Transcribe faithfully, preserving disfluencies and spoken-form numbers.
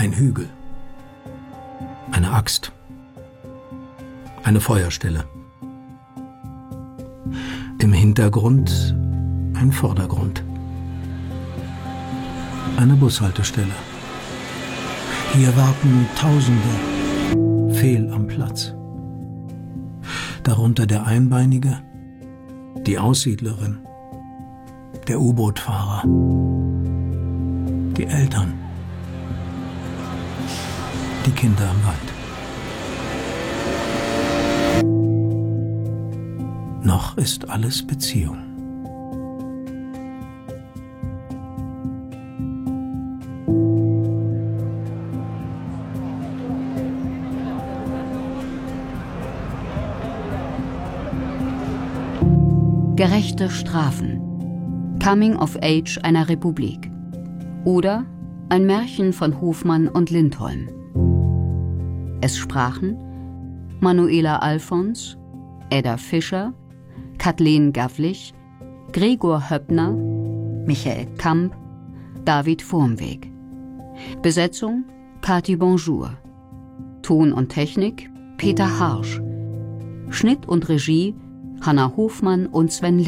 Ein Hügel. Eine Axt. Eine Feuerstelle. Im Hintergrund ein Vordergrund. Eine Bushaltestelle. Hier warten Tausende fehl am Platz. Darunter der Einbeinige, die Aussiedlerin, der U-Boot-Fahrer, die Eltern, die Kinder im Wald. Noch ist alles Beziehung. Gerechte Strafen. Coming of Age einer Republik. Oder ein Märchen von Hofmann und Lindholm. Es sprachen Manuela Alfons, Edda Fischer, Kathleen Gavlich, Gregor Höppner, Michael Kamp, David Vormweg. Besetzung Kati Bonjour. Ton und Technik Peter Harsch. Schnitt und Regie Hanna Hofmann und Sven